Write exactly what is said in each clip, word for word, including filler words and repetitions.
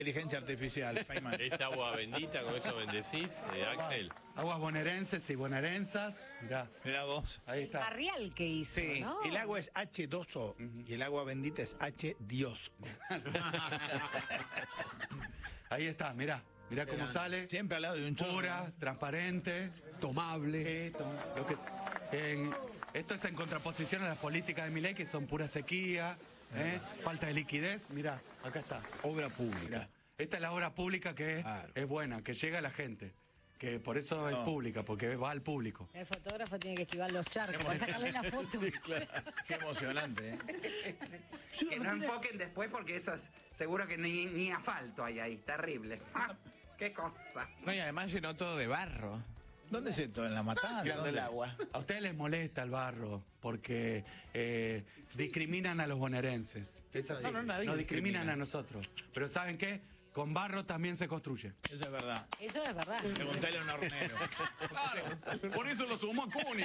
Inteligencia artificial, Feynman. ¿Es agua bendita, con eso bendecís, eh, Axel? Aguas bonaerenses y bonaerensas. Mirá, Mirá vos. ahí está. Barrial que hizo, Sí, ¿no? el agua es hache dos o y el agua bendita es H Dios. Ahí está, mirá. Mirá cómo sale. Siempre al lado de un chorro. Pura, transparente. Tomable. Esto, lo que es, en- esto es en contraposición a las políticas de Milei, que son pura sequía, ¿eh? Falta de liquidez. Mirá, acá está. Obra pública. Esta es la obra pública que es, Claro. es buena, que llega a la gente. Que por eso es No. pública, porque va al público. El fotógrafo tiene que esquivar los charcos para sacarle la foto. Qué emocionante, ¿eh? Que no enfoquen después porque eso es seguro que ni, ni asfalto hay ahí, terrible. Ah, ¡Qué cosa! No, y además llenó todo de barro. ¿Dónde es esto? ¿En la matanza? Tirando el ¿Dónde? agua. A ustedes les molesta el barro porque eh, discriminan a los bonaerenses. Es así. No, no, nadie Nos discriminan discrimina. a nosotros. Pero ¿saben qué? Con barro también se construye. Eso es verdad. Eso es verdad. Preguntale a un hornero. Claro, por eso lo sumó Cunio.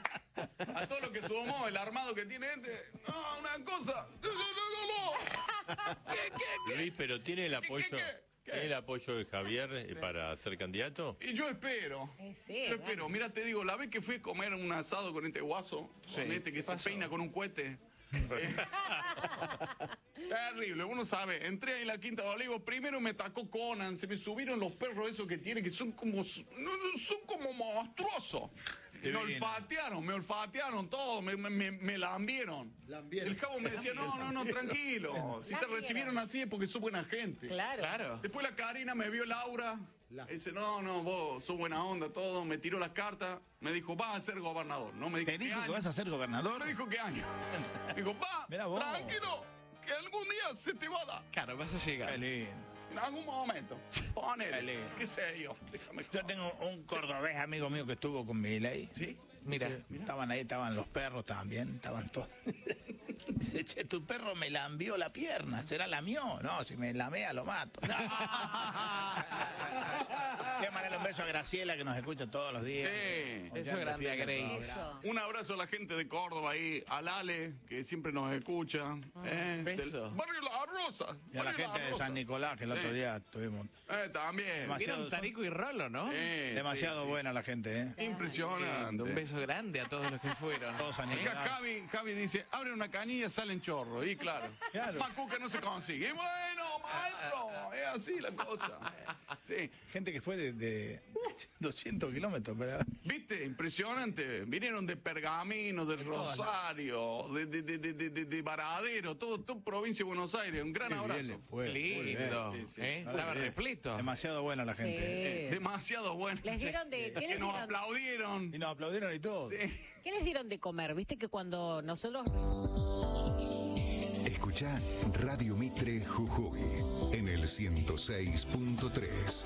A todo lo que sumó, el armado que tiene este. No, una cosa. No, no, no, no. ¿Qué, qué, Luis, pero ¿tiene el ¿Qué, apoyo, qué, qué? ¿Qué? ¿tiene el apoyo de Javier eh, para ser candidato? Y yo espero. Eh, sí, yo espero. Mira, te digo, la vez que fui a comer un asado con este guaso, Sí, con este que ¿qué se pasó? peina con un cohete. eh, terrible, uno sabe. Entré ahí en la Quinta de Olivos, primero me tacó Conan, se me subieron los perros esos que tiene, que son como, no, no, son como monstruosos. Me Divino. olfatearon, me olfatearon todo, me, me, me, me lambieron. Lambieron. El cabo me decía, no, no, no, tranquilo. Si te Lambieron. recibieron así es porque sos buena gente. Claro. Claro. Después la Karina me vio Laura. Dice, no, no, vos sos buena onda, todo. Me tiró las cartas. Me dijo, vas a ser gobernador. No me dijo, ¿Te ¿qué dijo que año? vas a ser gobernador? No me dijo qué año. Me dijo, va, Mirá vos. tranquilo, que algún día se te va a dar. Claro, vas a llegar. Qué lindo. En algún momento. Ponele. Dale. ¿Qué sé yo? Déjame Yo tengo un cordobés amigo mío que estuvo con Milei. ¿Sí? Mira. Estaban ahí, estaban los perros también, estaban todos. Dice, che, tu perro me lambió la pierna, ¿será lamió? No, si me lamea lo mato. Quiero mandarle un beso a Graciela que nos escucha todos los días. Sí. Eso grande a Grace. Eso. Un abrazo a la gente de Córdoba ahí, al Ale, que siempre nos escucha. eh, beso. del barrio La Rosa. Y a la Barrio gente de Rosa. San Nicolás, que el otro Sí. día tuvimos. Eh, también. Demasiado. Vieron Tarico y Rolo, ¿no? Sí, Demasiado sí, sí. buena la gente, ¿eh? Impresionante. Un beso grande a todos los que fueron. Todos San Acá Nicolás. Javi, Javi dice, abre una canilla, salen chorros. Y claro, Claro. Macuca no se consigue. Y bueno, maestro, es así la cosa. Sí, Gente que fue de, de doscientos kilómetros, pero... ¿viste? Impresionante. Vinieron de Pergamino, de Rosario, de, de, de, de, de, de- de Varadero, todo, todo provincia de Buenos Aires. Un gran abrazo. Lindo. Sí, sí. ¿eh? Estaba repleto. Demasiado buena la gente. Sí. Demasiado bueno. Les dieron de, ¿qué, Que les nos dieron, aplaudieron. Y nos aplaudieron y todo. Sí. ¿Qué les dieron de comer? Viste que cuando nosotros... Escucha Radio Mitre Jujuy en el ciento seis punto tres.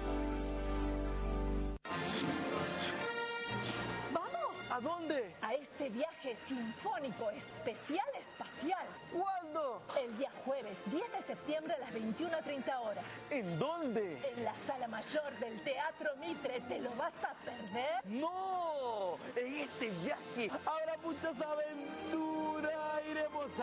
¿Vamos? ¿A dónde? A este viaje sinfónico especial espacial. ¿Cuándo? El día jueves, diez de septiembre a las veintiuna treinta horas. ¿En dónde? En la sala mayor del Teatro Mitre. ¿Te lo vas a perder? ¡No! En este viaje habrá muchas aventuras. Iremos a...